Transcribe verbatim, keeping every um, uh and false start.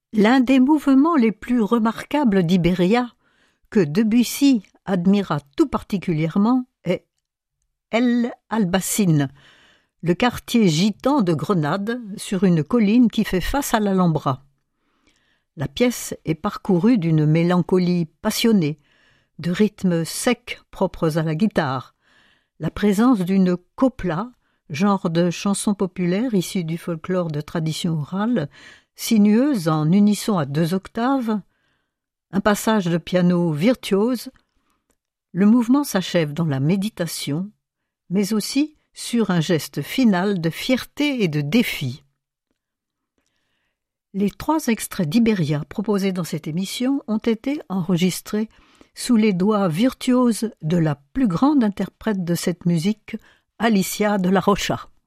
L'un des mouvements les plus remarquables d'Iberia, que Debussy admira tout particulièrement, est El Albayzín, le quartier gitan de Grenade, sur une colline qui fait face à l'Alhambra. La pièce est parcourue d'une mélancolie passionnée, de rythmes secs propres à la guitare, la présence d'une copla, genre de chanson populaire issue du folklore de tradition orale, sinueuse en unisson à deux octaves, un passage de piano virtuose. Le mouvement s'achève dans la méditation, mais aussi sur un geste final de fierté et de défi. Les trois extraits d'Iberia proposés dans cette émission ont été enregistrés sous les doigts virtuoses de la plus grande interprète de cette musique, Alicia de la Rocha.